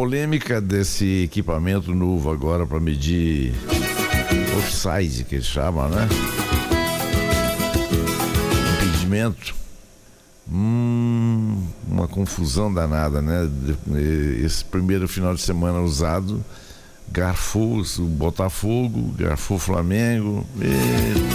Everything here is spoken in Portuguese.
polêmica desse equipamento novo agora para medir offside, que eles chamam, né? Impedimento. Uma confusão danada, né? Esse primeiro final de semana usado, garfou o Botafogo, garfou o Flamengo.